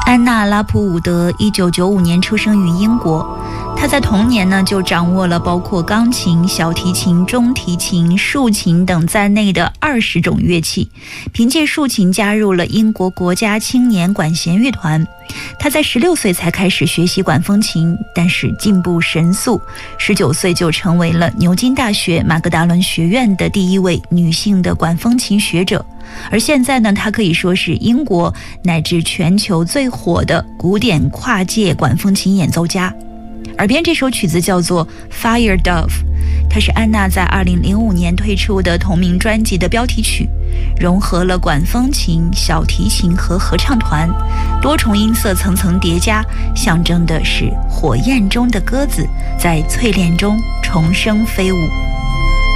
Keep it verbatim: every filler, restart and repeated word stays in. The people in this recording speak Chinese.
安娜·拉普伍德一九九五年出生于英国，她在童年呢就掌握了包括钢琴、小提琴、中提琴、竖琴等在内的二十种乐器。凭借竖琴加入了英国国家青年管弦乐团。她在十六岁才开始学习管风琴，但是进步神速，十九岁就成为了牛津大学马格达伦学院的第一位女性的管风琴学者。而现在呢，她可以说是英国乃至全球最火的古典跨界管风琴演奏家。耳边这首曲子叫做 Fire Dove， 它是安娜在二零零五年推出的同名专辑的标题曲，融合了管风琴、小提琴和合唱团，多重音色层层叠加，象征的是火焰中的鸽子在淬炼中重生飞舞。